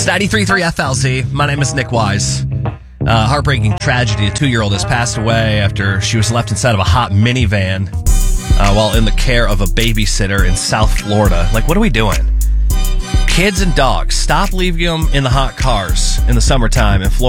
93.3 FLZ. My name is Nick Wise. Heartbreaking tragedy. A 2-year-old has passed away after she was left inside of a hot minivan while in the care of a babysitter in South Florida. Like, what are we doing? Kids and dogs, stop leaving them in the hot cars in the summertime in Florida.